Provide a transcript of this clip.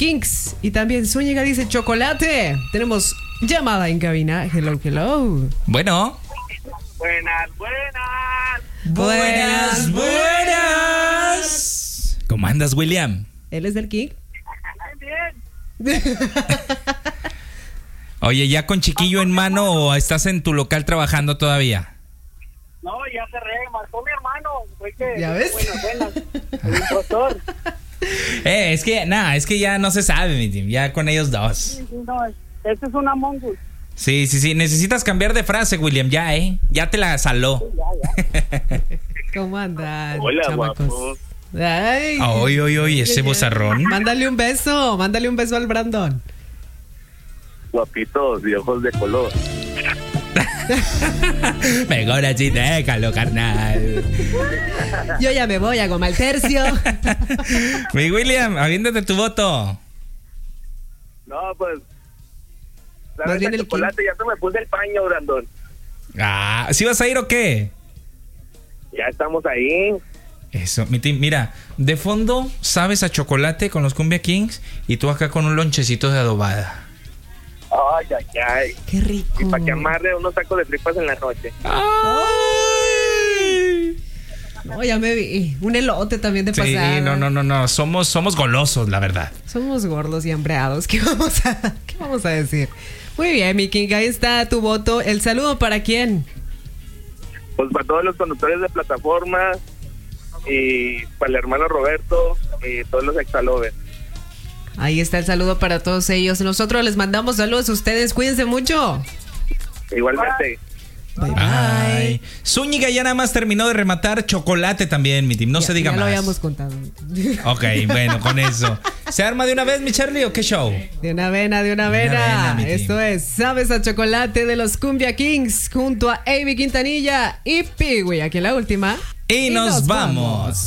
Kings. Y también Zúñiga dice chocolate. Tenemos llamada en cabina. Hello, hello. Bueno. Buenas. ¿Cómo andas, William? ¿Él es del King? Bien. Oye, ¿ya con chiquillo en mano o estás en tu local trabajando todavía? No, ya cerré, marcó mi hermano. Fue que, ¿Ya ves? Buenas. El impostor. Es que ya no se sabe, mi team. Ya con ellos dos. Sí, no, este es un Among Us. Sí. Necesitas cambiar de frase, William, ya, Ya te la saló. ¿Cómo andan, Hola, chamacos? guapos. Ay, Oye, ese vozarrón. Mándale un beso al Brandon. Guapitos y ojos de color. Mejor así, déjalo, carnal. Yo ya me voy a goma el tercio. Mi William, aviéntate tu voto. No, pues. Más ¿Sabes? bien El el chocolate ya se me puse el paño, Brandon. ¿Sí vas a ir o qué? Ya estamos ahí. Eso, mi team, mira, de fondo sabes a chocolate con los Cumbia Kings y tú acá con un lonchecito de adobada. Ay. Qué rico. Y para que amarre unos tacos de tripas en la noche. ¡Ay! No, ya me vi. Un elote también de Sí, pasada. no. Somos golosos, la verdad. Somos gordos y hambreados. ¿Qué vamos a decir? Muy bien, mi King. Ahí está tu voto. ¿El saludo para quién? Pues para todos los conductores de plataforma y para el hermano Roberto y todos los exalovers. Ahí está el saludo para todos ellos. Nosotros les mandamos saludos a ustedes. Cuídense mucho. Igualmente. Bye. Zúñiga ya nada más terminó de rematar chocolate también, mi team. No se diga ya más. lo habíamos contado. Ok, bueno, con eso. ¿Se arma de una vez, mi Charlie, o qué show? De una vena. vena, mi Esto team. es Sabes a Chocolate de los Cumbia Kings junto a Avi Quintanilla y Pigui. Aquí en la última. Y nos vamos.